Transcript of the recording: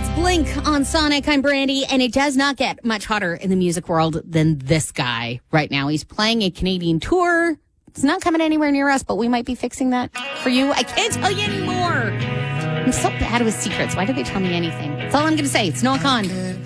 It's Blink on Sonic. I'm Brandy, and it does not get much hotter in the music world than this guy right now. He's playing a Canadian tour. It's not coming anywhere near us, but we might be fixing that for you. I can't tell you anymore. I'm so bad with secrets. Why do they tell me anything? That's all I'm going to say. It's Noah Kahan.